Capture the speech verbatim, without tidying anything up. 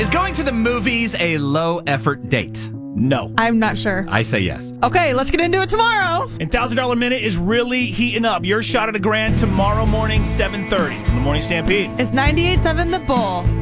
Is going to the movies a low-effort date? No. I'm not sure. I say yes. Okay, let's get into it tomorrow. And one thousand dollars Minute is really heating up. Your shot at a grand tomorrow morning, seven thirty. The Morning Stampede. It's ninety-eight point seven The Bull.